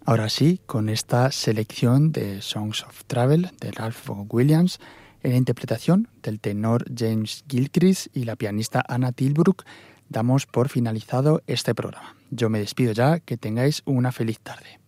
Ahora sí, con esta selección de Songs of Travel de Ralph Vaughan Williams, en la interpretación del tenor James Gilchrist y la pianista Anna Tilbrook, damos por finalizado este programa. Yo me despido ya, que tengáis una feliz tarde.